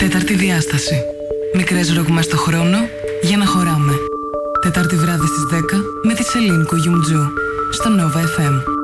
Τέταρτη διάσταση. Μικρές ροκ μες στο χρόνο για να χωράμε. Τετάρτη βράδυ στις 10 με τη Σελήνη Κουγιουμτζού στο Nova FM.